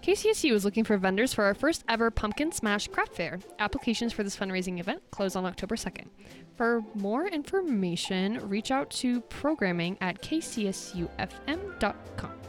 KCSU is looking for vendors for our first ever Pumpkin Smash Craft Fair. Applications for this fundraising event close on October 2nd. For more information, reach out to programming at kcsufm.com.